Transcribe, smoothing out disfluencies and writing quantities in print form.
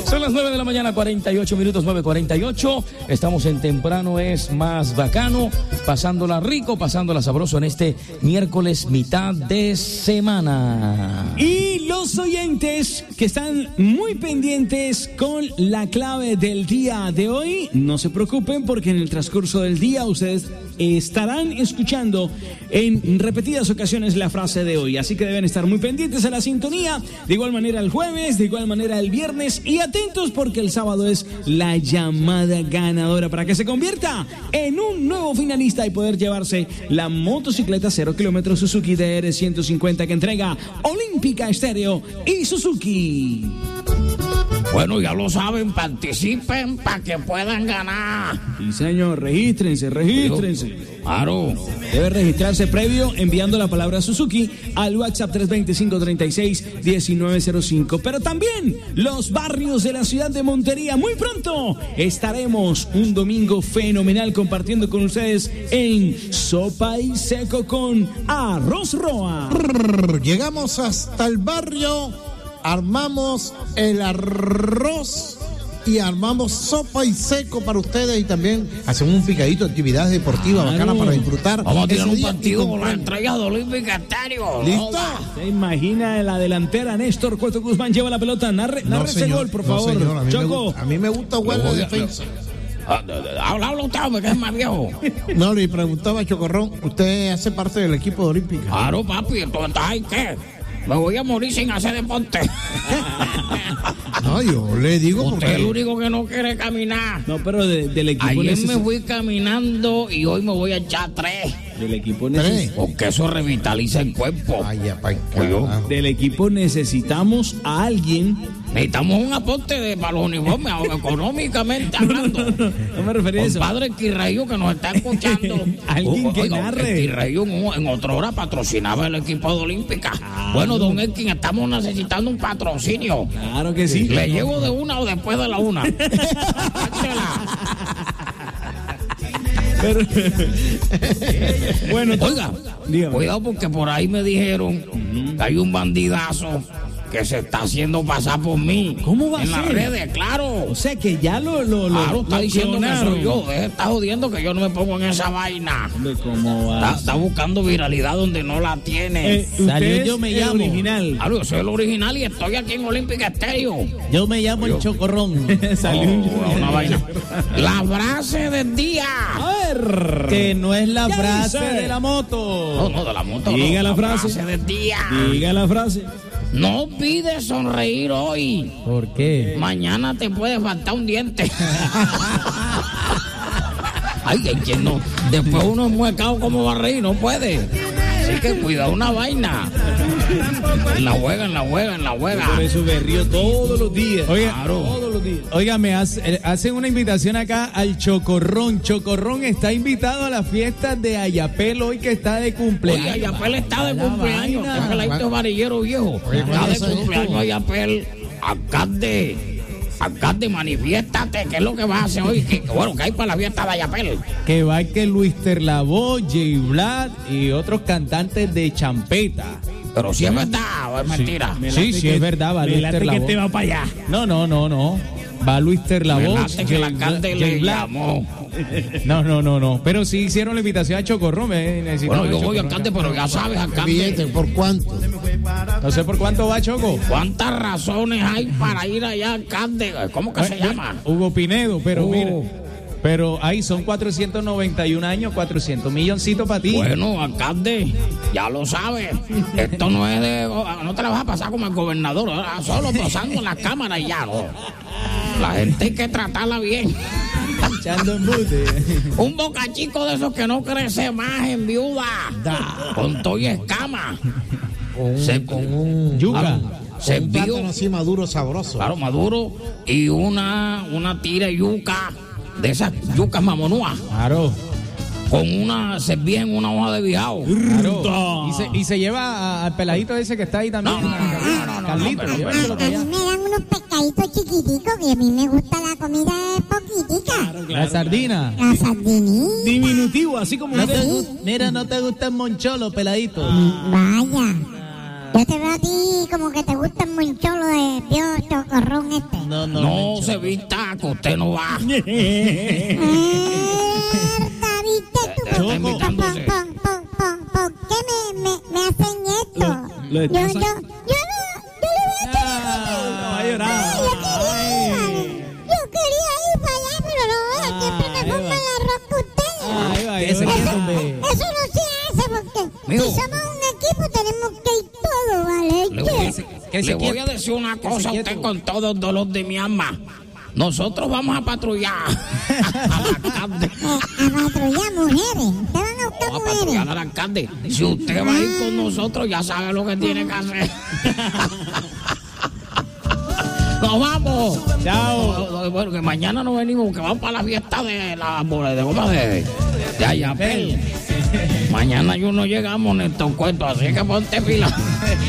Son las 9 de la mañana, 48 minutos, 9:48. Estamos en Temprano es Más Bacano, pasándola rico, pasándola sabroso en este miércoles mitad de semana. Y los oyentes que están muy pendientes con la clave del día de hoy, no se preocupen porque en el transcurso del día ustedes estarán escuchando en repetidas ocasiones la frase de hoy. Así que deben estar muy pendientes a la sintonía. De igual manera el jueves, de igual manera el viernes y atentos porque el sábado es la llamada ganadora para que se convierta en un nuevo finalista y poder llevarse la motocicleta 0 kilómetros Suzuki DR150 que entrega Olímpica Estéreo y Suzuki. Bueno, ya lo saben, participen para que puedan ganar. Sí, señor, regístrense. Claro. Debe registrarse previo enviando la palabra Suzuki al WhatsApp 325-36-1905. Pero también los barrios de la ciudad de Montería. Muy pronto estaremos un domingo fenomenal compartiendo con ustedes en Sopa y Seco con Arroz Roa. Llegamos hasta el barrio, armamos el arroz y armamos sopa y seco para ustedes y también hacemos un picadito de actividades deportivas bacanas para disfrutar. Vamos a tirar un partido con la estrella de Olímpica Estéreo. ¿Listo? ¿Se imagina en la delantera? Néstor Cueto Guzmán lleva la pelota. Narre ese gol, por favor. Señor, Choco. a mí me gusta jugar la defensa. Habla usted, que es más viejo. No, le preguntaba a Chocorrón, ¿usted hace parte del equipo de Olímpica? Claro, papi, entonces, ¿ay qué? Me voy a morir sin hacer deporte. No, yo le digo Usted porque... es el único que no quiere caminar. No, pero del equipo Ayer me fui caminando y hoy me voy a echar 3. Del equipo Porque eso revitaliza el cuerpo. Ay, apá, Del equipo necesitamos a alguien. Necesitamos un aporte para los uniformes, económicamente hablando. No me refería a eso. Padre Quirreyo que nos está escuchando. Alguien que narre. Quirreyo en otra hora patrocinaba el equipo de Olímpica. Bueno, don Elkin, estamos necesitando un patrocinio. Claro que sí. ¿Le llevo de una o después de la una? Pero, bueno, oiga, dígame. Cuidado porque por ahí me dijeron que hay un bandidazo que se está haciendo pasar por mí. ¿Cómo va a en ser? En las redes, claro. O sea que ya lo está diciendo clonaron. que soy yo. Está jodiendo que yo no me pongo en esa vaina. ¿Cómo va? Está buscando viralidad donde no la tiene. Salió Yo Me Llamo. Original. Claro, yo soy el original y estoy aquí en Olímpica Estéreo. Yo me llamo el Chocorrón. Salió una vaina. La frase del día. A ver. Que no es la frase dice? de la moto. No, de la moto. Diga no, la frase del día. Diga la frase. No pides sonreír hoy. ¿Por qué? Mañana te puede faltar un diente. Ay, que no. Después uno es muecado, ¿cómo va a reír? No puede. Así que cuidado una vaina. En la juega. Por eso me río todos los días. Oiga, Claro. Todos los días. Oiga, me hacen una invitación acá al Chocorrón. Chocorrón está invitado a la fiesta de Ayapel hoy que está de cumpleaños. Oye, Ayapel está de cumpleaños. vaina. Qué peladito varillero viejo. Está de cumpleaños Ayapel. Alcalde, manifiéstate. ¿Qué es lo que vas a hacer hoy? ¿Qué hay para la fiesta de Ayapel? Que va que Luis Terlavoz, J. Vlad y otros cantantes de champeta. Pero si es verdad o es mentira. Sí, es verdad, va Luis que Terlavoz. te va para allá. No. Va Luis Terlavoz. Me late que el alcalde le llamó. No. Pero sí hicieron la invitación a Chocorrón. Bueno, yo voy, alcalde, pero ya sabes, Billete, alcalde. ¿por cuánto? No sé por cuánto va, Choco. ¿Cuántas razones hay para ir allá, alcalde? ¿Cómo que se llama? Hugo Pinedo, pero Hugo. mira. Pero ahí son 491 años, 400 milloncitos para ti. Bueno, alcalde, ya lo sabes. Esto no es de... No te la vas a pasar como el gobernador, solo posando en la cámara y ya, ¿no? La gente hay que tratarla bien. Echando embute. Un bocachico de esos que no crece más en viuda. Con todo y escama. Con un Yuca. Se un vio, plátano así maduro, sabroso. claro, maduro, y una tira de yuca, de esas yucas mamonúas, Claro. con servía en una hoja de bijao. Claro. Y se lleva al peladito ese que está ahí también. No, Carlito, pero- llévenselo A para mí allá. me dan unos pescaditos chiquiticos y a mí me gusta la comida poquitica. La sardina. La sardinita. Diminutivo, así como No usted. te mira, no te gusta el moncholo, peladito. Vaya. Yo te veo a ti como que te gusta mucho lo de Dios Chocorrón este. No se vista, que usted no va. ¿Viste tú? Está invitándose. ¿Por qué me hacen esto? Lo de Yo le voy a querer. Yo quería ir para allá, pero no, siempre me pongo el arroz con ustedes. Eso no se hace porque Mijo. si somos un equipo tenemos que ir todos, ¿vale? Le voy a decir una cosa a usted con todo el dolor de mi alma. Nosotros vamos a patrullar al alcalde. A patrullar mujeres. Ustedes van a buscar Vamos a mujeres. patrullar al alcalde. Si usted va a ir con nosotros, ya sabe lo que tiene que hacer. ¡Nos vamos! Chao. Bueno, que mañana no venimos, que vamos para la fiesta de la bola de Ayapel. Mañana yo no llegamos en estos cuentos, así que ponte pila.